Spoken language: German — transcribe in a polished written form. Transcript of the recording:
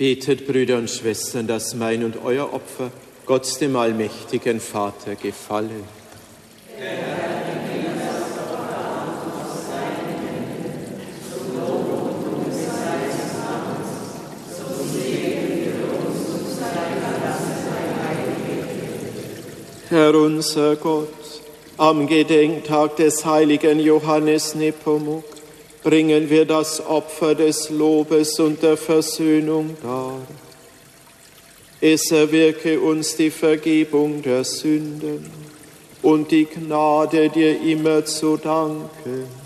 Betet, Brüder und Schwestern, dass mein und euer Opfer Gott, dem allmächtigen Vater, gefalle. Herr unser Gott, am Gedenktag des heiligen Johannes Nepomuk bringen wir das Opfer des Lobes und der Versöhnung dar. Es erwirke uns die Vergebung der Sünden und die Gnade, dir immer zu danken.